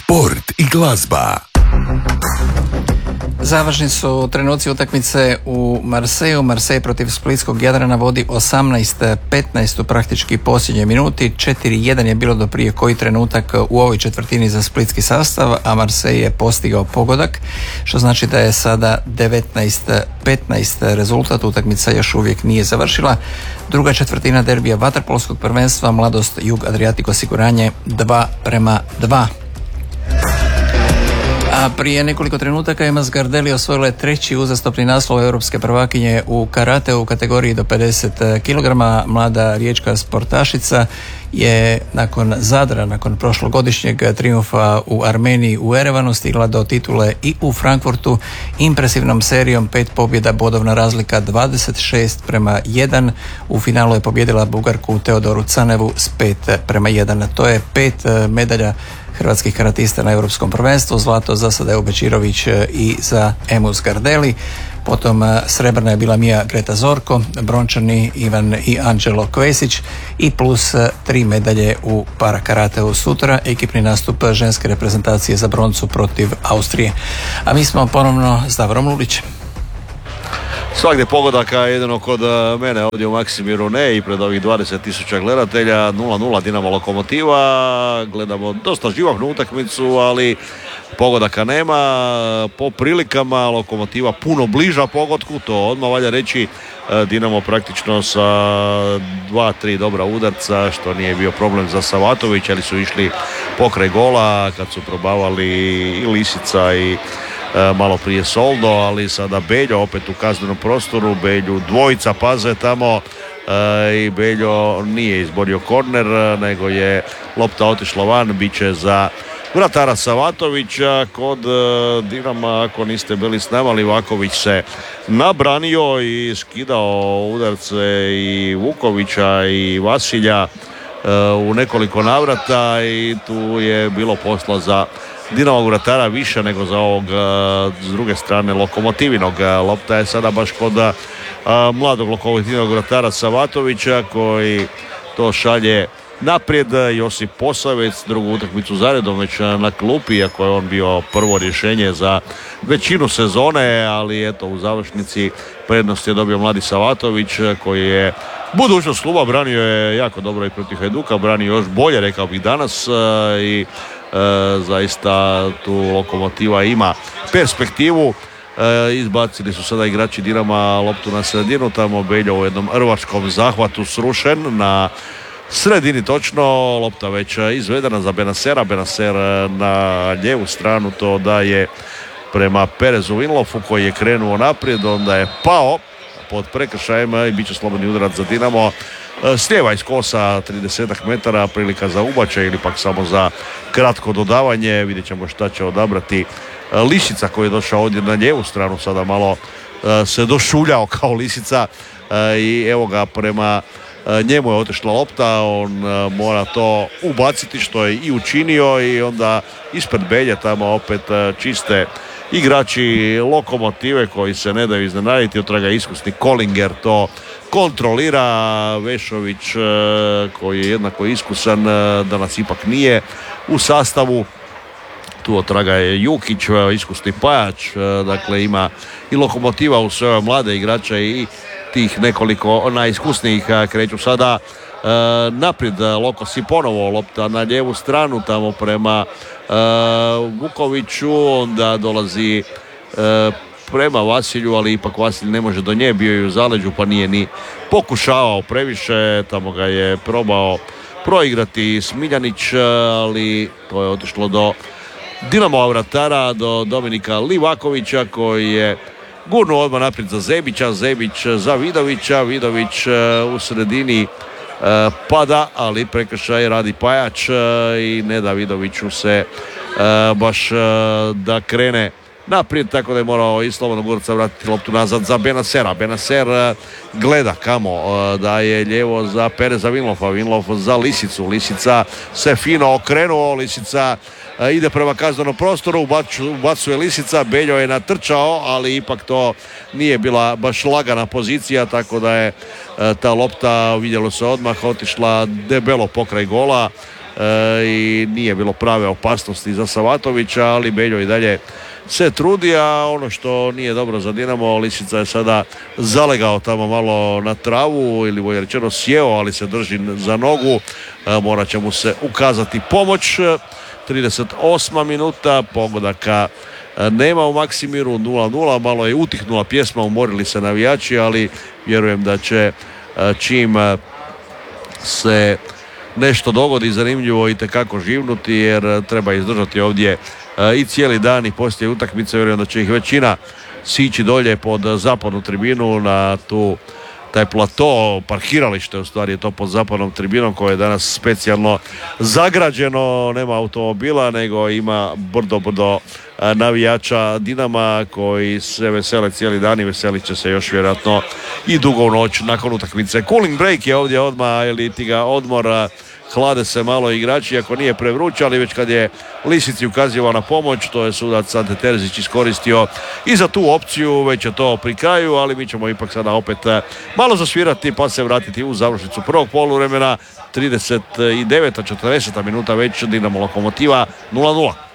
sport i glazba. Završni su trenuci utakmice u Marseju. Marsej protiv splitskog Jadrana vodi 18-15 u praktički posljednjoj minuti. 4-1 je bilo do prije koji trenutak u ovoj četvrtini za splitski sastav, a Marsej je postigao pogodak, što znači da je sada 19-15 rezultat. Utakmica još uvijek nije završila. Druga četvrtina derbija vaterpolskog prvenstva, Mladost Jug Adriatic osiguranje 2:2. A prije nekoliko trenutaka Emas Gardeli osvojila je treći uzastopni naslov europske prvakinje u karate u kategoriji do 50 kg. Mlada riječka sportašica je nakon Zadra, nakon prošlogodišnjeg triumfa u Armeniji u Erevanu, stigla do titule i u Frankfurtu impresivnom serijom 5 pobjeda, bodovna razlika 26:1. U finalu je pobjedila Bugarku Teodoru Canevu s 5:1. To je 5 medalja hrvatskih karatista na europskom prvenstvu. Zlato za Sadeo Bečirović i za Emus Gardeli. Potom srebrna je bila Mija Greta Zorko, brončani Ivan i Anđelo Kvesić i plus 3 medalje u parakarateu. Sutra ekipni nastup ženske reprezentacije za broncu protiv Austrije. A mi smo ponovno s Davorom Lulićem. Svagdje pogodaka, jedino kod mene ovdje u Maksimiru ne, i pred ovih 20.000 gledatelja. 0:0 Dinamo Lokomotiva. Gledamo dosta živahnu utakmicu, ali pogodaka nema. Po prilikama Lokomotiva puno bliža pogodku, to odmah valja reći. Dinamo praktično sa 2-3 dobra udarca, što nije bio problem za Savatović, ali su išli pokraj gola kad su probavali i Lisica i malo prije Soldo, ali sada Beljo opet u kaznenom prostoru. Belju dvojica paze tamo i Beljo nije izborio korner, nego je lopta otišla van. Biće za vratara Savatovića. Kod Dinama, ako niste bili s nama, Livaković se nabranio i skidao udarce i Vukovića i Vasilja u nekoliko navrata, i tu je bilo posla za Dinamovog vratara više nego za ovog s druge strane Lokomotivinog. Lopta je sada baš kod mladog Lokomotivnog vratara Savatovića, koji to šalje naprijed. Josip Posavec drugu utakmicu zaredom već na klupi, iako je on bio prvo rješenje za većinu sezone, ali eto u završnici prednost je dobio mladi Savatović, koji je budućnost kluba. Branio je jako dobro i protiv Hajduka, branio još bolje, rekao bih danas, i zaista tu Lokomotiva ima perspektivu. Izbacili su sada igrači Dinama loptu na sredinu, tamo Beljo u jednom rvačkom zahvatu srušen na sredini točno. Lopta već izvedena za Benasera. Benaser na lijevu stranu to daje prema Perezu Vinlofu, koji je krenuo naprijed, onda je pao pod prekršajem i bit će slobodni udarac za Dinamo. Slijeva iz kosa 30 metara, prilika za ubačaj ili pak samo za kratko dodavanje. Vidjet ćemo šta će odabrati Lisica, koji je došao ovdje na lijevu stranu, sada malo se došuljao kao Lisica, i evo ga, prema njemu je otišla lopta, on mora to ubaciti, što je i učinio, i onda ispred Belje tamo opet čiste igrači Lokomotive koji se ne daju iznenaditi. Otraga iskusni Kolinger to kontrolira. Vešović, koji je jednako iskusan, danas ipak nije u sastavu. Tu otraga je Jukić, iskusni Pajač. Dakle, ima i Lokomotiva u svoje mlade igrače i tih nekoliko najiskusnijih. Kreću sada naprijed Lokosi, ponovo lopta na lijevu stranu tamo prema Vukoviću, onda dolazi prema Vasilju, ali ipak Vasilj ne može do nje, bio je u zaleđu pa nije ni pokušavao previše, tamo ga je probao proigrati Smiljanić, ali to je otišlo do Dinamova vratara, do Dominika Livakovića, koji je gurnuo odmah naprijed za Zebića, Zebić za Vidovića, Vidović u sredini pada, ali prekršaj radi Pajač i ne da Vidoviću se baš da krene naprijed, tako da je morao i Slobodan Gurca vratiti loptu nazad za Benasera. Benaser gleda kamo, da je lijevo za Pereza Vinlofa, Vinlof za Lisicu, Lisica se fino okrenuo, Lisica ide prema kaznenom prostoru, ubacuje Lisica, Beljo je natrčao, ali ipak to nije bila baš lagana pozicija, tako da je ta lopta, vidjelo se odmah, otišla debelo pokraj gola. i nije bilo prave opasnosti za Savatovića, ali Beljo i dalje se trudi, a ono što nije dobro za Dinamo, Lisica je sada zalegao tamo malo na travu ili bolje rečeno sjeo, ali se drži za nogu, morat će mu se ukazati pomoć. 38. minuta, pogodaka nema u Maksimiru, 0-0, malo je utihnula pjesma, umorili se navijači, ali vjerujem da će čim se nešto dogodi zanimljivo i tekako živnuti, jer treba izdržati ovdje i cijeli dan i poslije utakmice. Vjerujem da će ih većina sići dolje pod zapadnu tribinu na taj plato, parkiralište u stvari je to pod zapadnom tribinom koje je danas specijalno zagrađeno, nema automobila nego ima brdo navijača Dinama koji se vesele cijeli dan i veselit će se još vjerojatno i dugo u noć nakon utakmice. Cooling break je ovdje odmah, ili ti ga odmor, hlade se malo igrači, ako nije prevruće, ali već kad je Lisici ukazivao na pomoć, to je sudac Ante Terzić iskoristio i za tu opciju, već je to pri kraju, ali mi ćemo ipak sada opet malo zasvirati pa se vratiti u završnicu prvog poluvremena. 39. 40. minuta već, Dinamo Lokomotiva 0-0.